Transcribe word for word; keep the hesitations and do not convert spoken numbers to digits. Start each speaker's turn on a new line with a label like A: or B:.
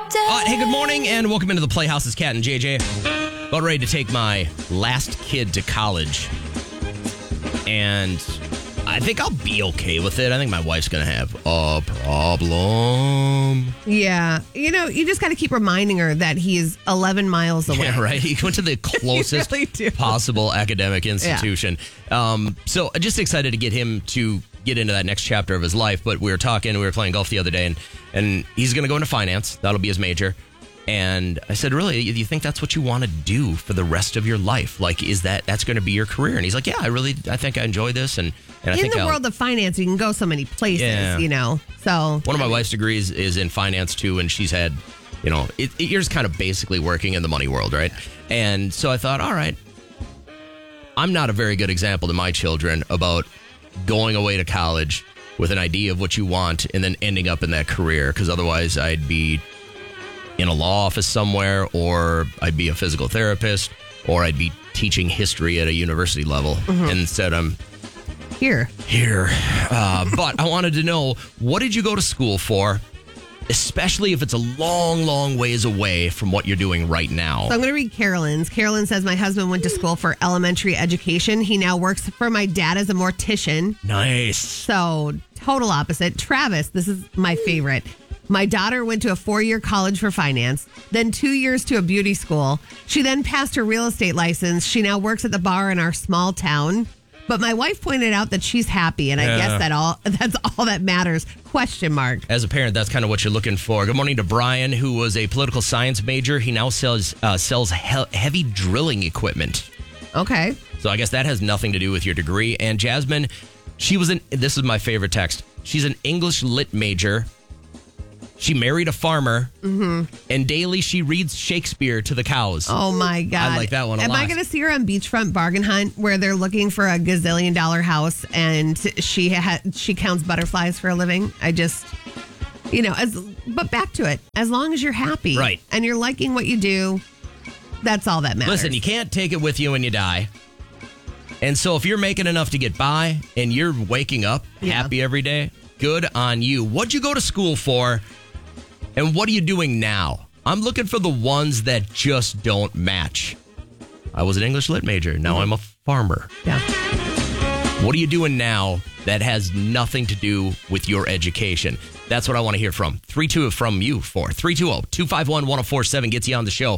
A: Uh, hey, good morning, and welcome into the Playhouse's Cat and J J. About ready to take my last kid to college, and I think I'll be okay with it. I think my wife's going to have a problem.
B: Yeah. You know, you just got to keep reminding her that he is eleven miles away.
A: Yeah, right? He went to the closest
B: really do.
A: possible academic institution. Yeah. Um, so just excited to get him to get into that next chapter of his life. But we were talking, we were playing golf the other day, and, and he's going to go into finance. That'll be his major. And I said, really, do you think that's what you want to do for the rest of your life? Like, is that, that's going to be your career? And he's like, yeah, I really, I think I enjoy this. And, and I
B: in
A: think
B: the
A: I'll,
B: world of finance, you can go so many places,
A: Yeah.
B: you know, so.
A: One of my wife's degrees is in finance too. And she's had, you know, it, it, you're just kind of basically working in the money world, right? And so I thought, all right, I'm not a very good example to my children about going away to college with an idea of what you want and then ending up in that career. Because otherwise I'd be in a law office somewhere, or I'd be a physical therapist, or I'd be teaching history at a university level. Mm-hmm. Instead, I'm
B: Here.
A: here. Uh, but I wanted to know, what did you go to school for? Especially if it's a long, long ways away from what you're doing right now.
B: So I'm going to read Carolyn's. Carolyn says, my husband went to school for elementary education. He now works for my dad as a mortician.
A: Nice.
B: So total opposite. Travis, this is my favorite. My daughter went to a four-year college for finance, then two years to a beauty school. She then passed her real estate license. She now works at the bar in our small town. But my wife pointed out that she's happy, and I
A: Yeah.
B: guess that all that's all that matters. Question mark.
A: As a parent, that's kind of what you're looking for. Good morning to Brian, who was a political science major. He now sells uh, sells he- heavy drilling equipment.
B: Okay.
A: So I guess that has nothing to do with your degree. And Jasmine, she was an, this is my favorite text. She's an English lit major. She married a farmer, mm-hmm. and daily she reads Shakespeare to the cows.
B: Oh, my God.
A: I like that one a
B: Am
A: lot.
B: I going to see her on Beachfront Bargain Hunt where they're looking for a gazillion dollar house and she ha- she counts butterflies for a living? I just, you know, as but back to it. As long as you're happy.
A: Right.
B: And you're liking what you do, that's all that matters.
A: Listen, you can't take it with you when you die. And so if you're making enough to get by and you're waking up
B: Yeah.
A: happy every day, good on you. What'd you go to school for? And what are you doing now? I'm looking for the ones that just don't match. I was an English lit major. Now
B: Mm-hmm.
A: I'm a farmer.
B: Yeah.
A: What are you doing now that has nothing to do with your education? That's what I want to hear from. three two from you for three two zero, two five one, one zero four seven gets you on the show.